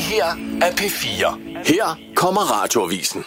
her er P4. Her kommer Radioavisen.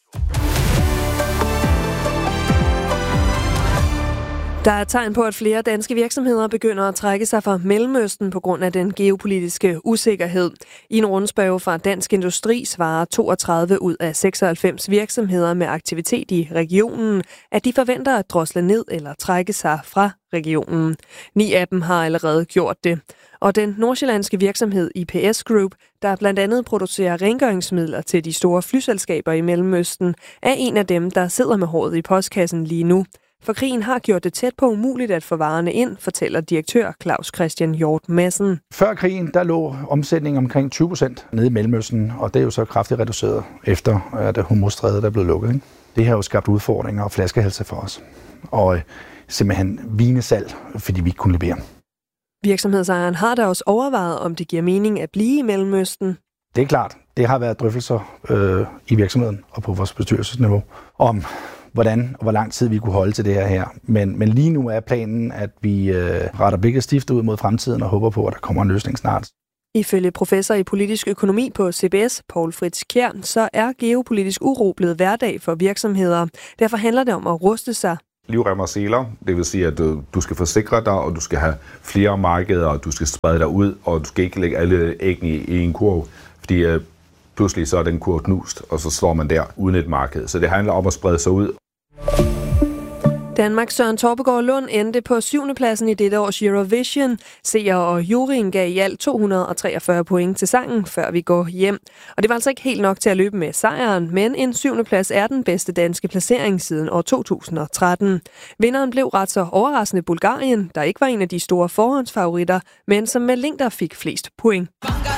Der er tegn på, at flere danske virksomheder begynder at trække sig fra Mellemøsten på grund af den geopolitiske usikkerhed. I en rundspørge fra Dansk Industri svarer 32 ud af 96 virksomheder med aktivitet i regionen, at de forventer at drosle ned eller trække sig fra regionen. 9 af dem har allerede gjort det. Og den nordsjællandske virksomhed IPS Group, der blandt andet producerer rengøringsmidler til de store flyselskaber i Mellemøsten, er en af dem, der sidder med håret i postkassen lige nu. For krigen har gjort det tæt på umuligt at få varerne ind, fortæller direktør Claus Christian Hjort Madsen. Før krigen, der lå omsætningen omkring 20% nede i Mellemøsten, og det er jo så kraftigt reduceret efter, at Hormuzstrædet er blevet lukket. Ikke? Det har jo skabt udfordringer og flaskehalse for os. Og simpelthen vinesalg, fordi vi ikke kunne levere. Virksomhedsejeren har da også overvejet, om det giver mening at blive i Mellemøsten. Det er klart. Det har været drøftelser i virksomheden og på vores bestyrelsesniveau om hvordan og hvor lang tid vi kunne holde til det her. Men lige nu er planen, at vi retter blikket stift ud mod fremtiden og håber på, at der kommer en løsning snart. Ifølge professor i politisk økonomi på CBS, Poul Fritz Kjær, så er geopolitisk uro blevet hverdag for virksomheder. Derfor handler det om at ruste sig. Livrem og seler, det vil sige, at du skal forsikre dig, og du skal have flere markeder, og du skal sprede dig ud, og du skal ikke lægge alle æggene i en kurv, fordi pludselig så er den kurv knust, og så står man der uden et marked. Så det handler om at sprede sig ud. Danmarks Søren Torpegaard Lund endte på 7. pladsen i dette års Eurovision. Seere og juryen gav i alt 243 point til sangen, før vi går hjem. Og det var altså ikke helt nok til at løbe med sejren, men en 7. plads er den bedste danske placering siden år 2013. Vinderen blev ret så overraskende Bulgarien, der ikke var en af de store forhåndsfavoritter, men som med længder fik flest point.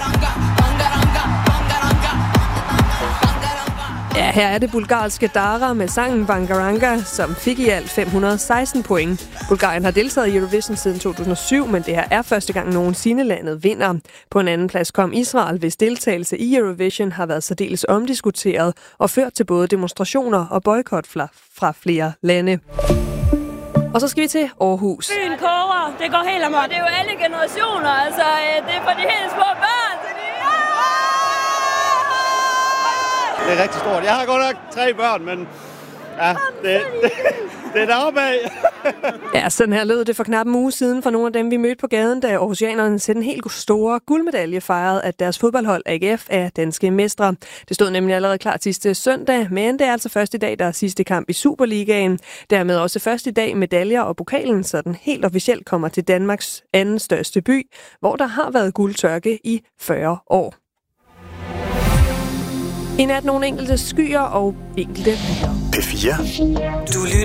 Ja, her er det bulgarske Dara med sangen Bangaranga, som fik i alt 516 point. Bulgarien har deltaget i Eurovision siden 2007, men det her er første gang nogensinde landet vinder. På en anden plads kom Israel, hvis deltagelse i Eurovision har været særdeles omdiskuteret og ført til både demonstrationer og boykot fra flere lande. Og så skal vi til Aarhus. Byen koger, det går helt amok. Det er jo alle generationer, altså det er for de helt små børn. Det er rigtig stort. Jeg har godt nok 3 børn, men ja, det er deroppe af. Ja, sådan her lød det for knap en uge siden for nogle af dem, vi mødte på gaden, da aarhusianerne til den helt store guldmedalje fejrede, at deres fodboldhold AGF er danske mestre. Det stod nemlig allerede klar sidste søndag, men det er altså først i dag, der er sidste kamp i Superligaen. Dermed også først i dag medaljer og pokalen, så den helt officielt kommer til Danmarks anden største by, hvor der har været guldtørke i 40 år. I nat nogle enkelte skyer og enkelte byer. P4. Du lytter